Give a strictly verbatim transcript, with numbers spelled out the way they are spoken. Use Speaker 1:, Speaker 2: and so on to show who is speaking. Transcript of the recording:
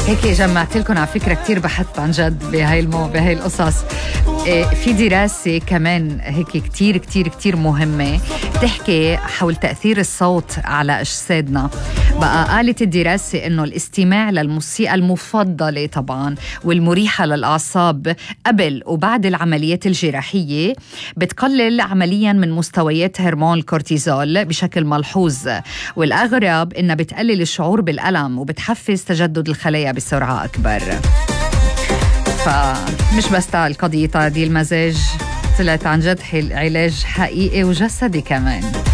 Speaker 1: هيك جمعت لكم على فكرة كتير بحثت عن جد بهاي المو بهاي القصص. في دراسة كمان هيك كتير كتير كتير مهمة تحكي حول تأثير الصوت على أجسادنا. بقى قالت الدراسة إنه الاستماع للموسيقى المفضلة طبعا والمريحة للأعصاب قبل وبعد العمليات الجراحية بتقلل عمليا من مستويات هرمون الكورتيزول بشكل ملحوظ، والأغرب إنها بتقلل الشعور بالألم وبتحفز تجدد الخلايا بسرعة أكبر. فمش بس القضية دي المزاج، طلعت عن جد علاج حقيقي وجسدي كمان.